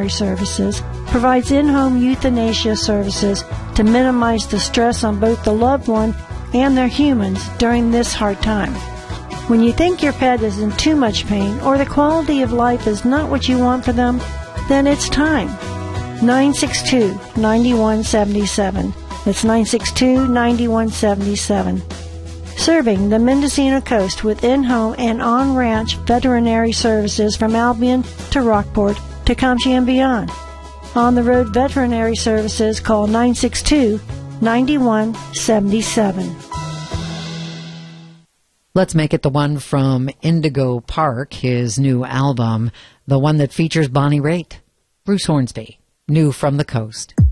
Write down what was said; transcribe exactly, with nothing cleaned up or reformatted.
Veterinary Services provides in-home euthanasia services to minimize the stress on both the loved one and their humans during this hard time. When you think your pet is in too much pain or the quality of life is not what you want for them, then it's time. nine six two, nine one seven seven. That's nine six two, nine one seven seven. Serving the Mendocino coast with in-home and on-ranch veterinary services from Albion to Rockport, Tecumseh and beyond. On-the-road veterinary services, call nine six two, nine one seven seven. Let's make it the one from Indigo Park, his new album, the one that features Bonnie Raitt. Bruce Hornsby, new from the coast.